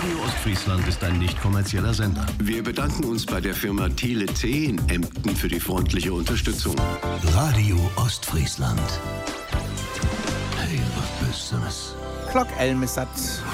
Radio Ostfriesland ist ein nicht kommerzieller Sender. Wir bedanken uns bei der Firma Thiele T. in Emden für die freundliche Unterstützung. Radio Ostfriesland. Hey, was bist du das? Glock Elmissat.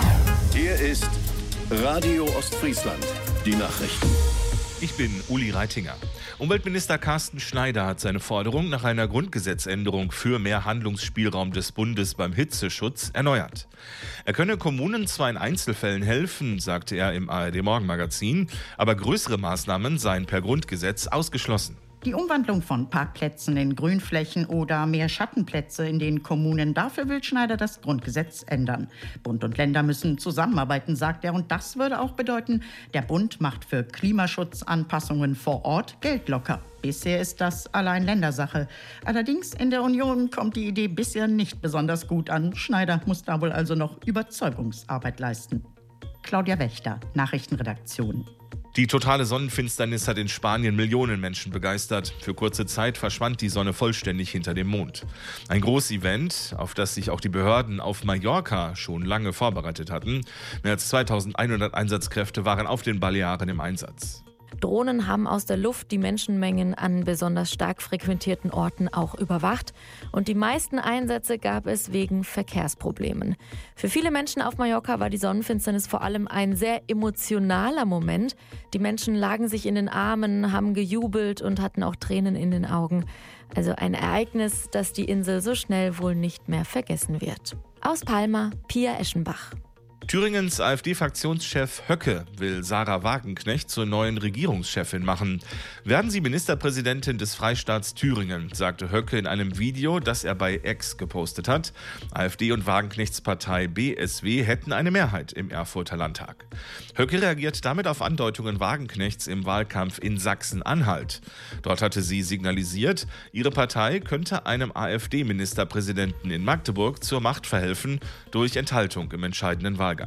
Hier ist Radio Ostfriesland. Die Nachrichten. Ich bin Uli Reitinger. Umweltminister Carsten Schneider hat seine Forderung nach einer Grundgesetzänderung für mehr Handlungsspielraum des Bundes beim Hitzeschutz erneuert. Er könne Kommunen zwar in Einzelfällen helfen, sagte er im ARD-Morgenmagazin, aber größere Maßnahmen seien per Grundgesetz ausgeschlossen. Die Umwandlung von Parkplätzen in Grünflächen oder mehr Schattenplätze in den Kommunen, dafür will Schneider das Grundgesetz ändern. Bund und Länder müssen zusammenarbeiten, sagt er, und das würde auch bedeuten, der Bund macht für Klimaschutzanpassungen vor Ort Geld locker. Bisher ist das allein Ländersache. Allerdings in der Union kommt die Idee bisher nicht besonders gut an. Schneider muss da wohl also noch Überzeugungsarbeit leisten. Claudia Wächter, Nachrichtenredaktion. Die totale Sonnenfinsternis hat in Spanien Millionen Menschen begeistert. Für kurze Zeit verschwand die Sonne vollständig hinter dem Mond. Ein Großevent, auf das sich auch die Behörden auf Mallorca schon lange vorbereitet hatten. Mehr als 2100 Einsatzkräfte waren auf den Balearen im Einsatz. Drohnen haben aus der Luft die Menschenmengen an besonders stark frequentierten Orten auch überwacht. Und die meisten Einsätze gab es wegen Verkehrsproblemen. Für viele Menschen auf Mallorca war die Sonnenfinsternis vor allem ein sehr emotionaler Moment. Die Menschen lagen sich in den Armen, haben gejubelt und hatten auch Tränen in den Augen. Also ein Ereignis, das die Insel so schnell wohl nicht mehr vergessen wird. Aus Palma, Pia Eschenbach. Thüringens AfD-Fraktionschef Höcke will Sarah Wagenknecht zur neuen Regierungschefin machen. Werden Sie Ministerpräsidentin des Freistaats Thüringen, sagte Höcke in einem Video, das er bei X gepostet hat. AfD und Wagenknechts Partei BSW hätten eine Mehrheit im Erfurter Landtag. Höcke reagiert damit auf Andeutungen Wagenknechts im Wahlkampf in Sachsen-Anhalt. Dort hatte sie signalisiert, ihre Partei könnte einem AfD-Ministerpräsidenten in Magdeburg zur Macht verhelfen durch Enthaltung im entscheidenden Wahlgang.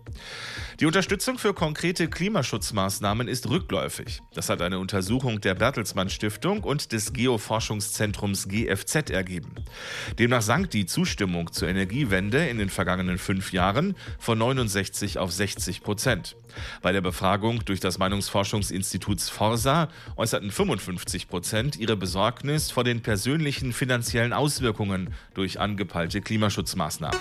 Die Unterstützung für konkrete Klimaschutzmaßnahmen ist rückläufig. Das hat eine Untersuchung der Bertelsmann Stiftung und des Geoforschungszentrums GFZ ergeben. Demnach sank die Zustimmung zur Energiewende in den vergangenen 5 Jahren von 69 auf 60%. Bei der Befragung durch das Meinungsforschungsinstitut Forsa äußerten 55% ihre Besorgnis vor den persönlichen finanziellen Auswirkungen durch angepeilte Klimaschutzmaßnahmen.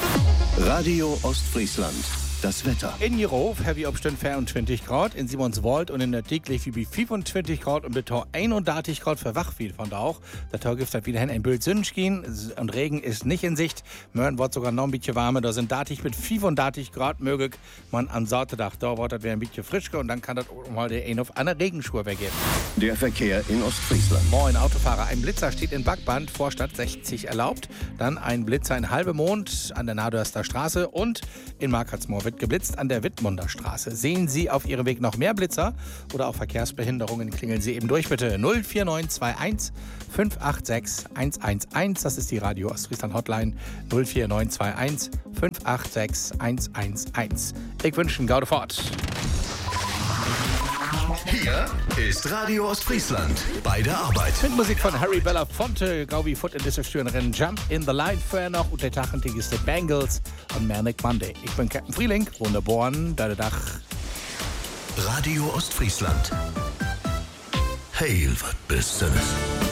Radio Ostfriesland. Das Wetter. In Jerof heavy Obstund 24 Grad, in Simonswald und in der täglich wie 25 Grad und beton 31 Grad für Wachwied von da auch. Der Tag gibt es wieder hin ein Bild Sonnenschein und Regen ist nicht in Sicht. Morgen wird sogar noch ein bisschen warmer, da sind datig mit 35 Grad möglich. Man am Sonntag, da wird das wieder ein bisschen frischer und dann kann das auch mal der ein auf einer Regenschuhe weggehen. Der Verkehr in Ostfriesland. Moin Autofahrer, ein Blitzer steht in Backband, Vorstadt 60 erlaubt. Dann ein Blitzer in Halbemond an der Nadörster Straße und in Markartsmoor wird geblitzt an der Wittmunder Straße. Sehen Sie auf Ihrem Weg noch mehr Blitzer oder auch Verkehrsbehinderungen, klingeln Sie eben durch bitte. 04921 586 111. Das ist die Radio Ostfriesland Hotline. 04921 586 111. Ich wünsche Ihnen gute Fahrt. Hier ist Radio Ostfriesland bei der Arbeit. Mit Musik von Harry Belafonte, Gaubi Foot in dieser Störerin Jump in the Line vorher noch und der Tachentig ist The Bangles und Manic Monday. Ich bin Captain Frieling, wunderbar, deine Dach. Radio Ostfriesland. Hey, was bist du das?